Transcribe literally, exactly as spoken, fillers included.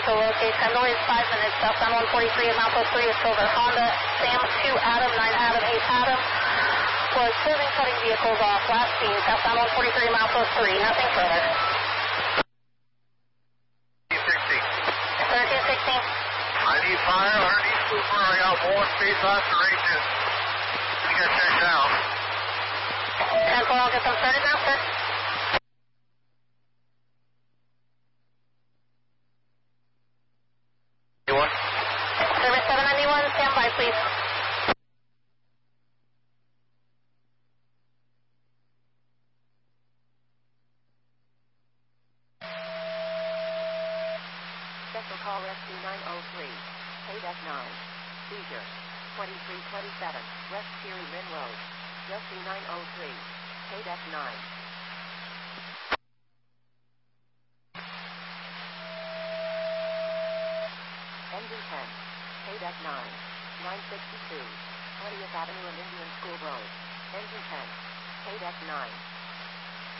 to locate. ten delays, five minutes. Southbound one forty-three at Mount three is Silver Honda. Sam two Adam, nine Adam, eight Adam. Was serving cutting vehicles off. Last seen. Southbound one forty-three at Mount three. Nothing further. sixteen. thirteen sixteen. I need fire underneath Cooper. I got one space observation. We got checked out. ten four, I'll get them started now, sir. Service seven ninety-one, stand by, please. Special call Rescue nine oh three, K D E C nine. Seizure, twenty-three twenty-seven, West Peary Rim Road. Rescue nine oh three, K D E C nine. Engine ten, K D E C nine, nine sixty-two, twentieth Avenue and Indian School Road. Engine ten, K D E C nine.